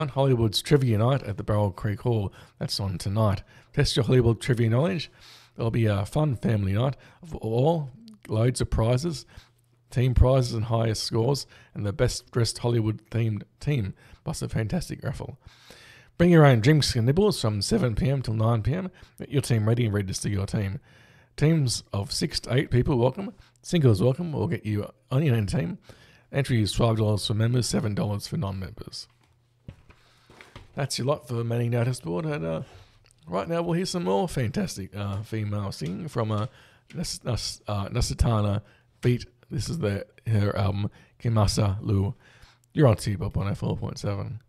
On Hollywood's Trivia Night at the Barrel Creek Hall. That's on tonight. Test your Hollywood trivia knowledge. There'll be a fun family night of all, loads of prizes, team prizes and highest scores, and the best dressed Hollywood themed team, plus a fantastic raffle. Bring your own drinks and nibbles from 7 p.m. till 9 p.m. Get your team ready and register your team. Teams of 6 to 8 people welcome. Singles welcome will get you on your own team. Entry is $12 for members, $7 for non-members. That's your lot for Manning Notice Board. And right now we'll hear some more fantastic female singing from Nasitana Beat. This is her album, Kimasa Lu. You're on T-Pop on 4.7.